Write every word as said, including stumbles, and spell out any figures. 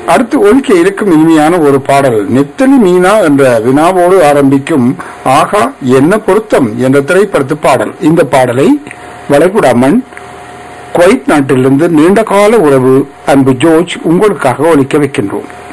அடுத்து ஒலிக்க இருக்கும் இனிமையான ஒரு பாடல் நெத்தலி மீனா என்ற வினாவோடு ஆரம்பிக்கும் ஆகா என்ன பொருத்தம் என்ற திரைப்படத்து பாடல். இந்த பாடலை வளைகுடா மண் குவைத் நாட்டிலிருந்து நீண்டகால உறவு அன்பு ஜோர்ஜ் உங்களுக்காக ஒலிக்க வைக்கின்றோம்.